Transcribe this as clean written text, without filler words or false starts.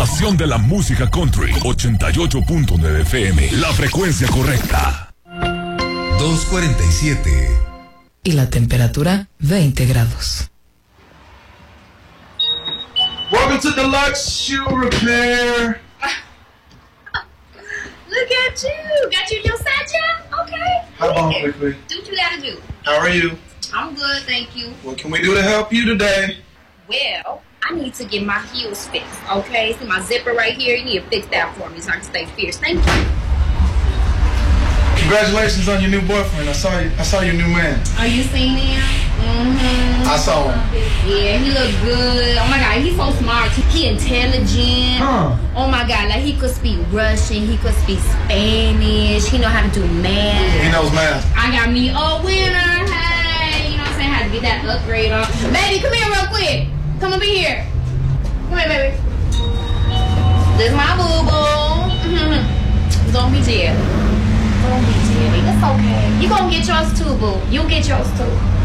estación de la música country, 88.9 FM, la frecuencia correcta. 247. Y la temperatura, 20 grados. Welcome to Deluxe Shoe Repair. Look at you. Got your new side job? Okay. Hop on quickly. Do what you gotta do. How are you? I'm good, thank you. What can we do to help you today? Well, I need to get my heels fixed, okay? See my zipper right here? You need to fix that for me so I can stay fierce. Thank you. Congratulations on your new boyfriend. I saw your new man. Oh, you seen him? Mm-hmm. I saw him. Yeah, he look good. Oh my God, he's so smart. He intelligent. Huh. Oh my God, like he could speak Russian, he could speak Spanish. He know how to do math. He knows math. I got me a winner. Hey, you know what I'm saying? I had to get that upgrade on. Baby, come here real quick. Come over here. Come here, baby. This is my boo-boo. Don't be jelly. Don't be jelly. It's okay. You gonna get yours too, boo. You'll get yours too.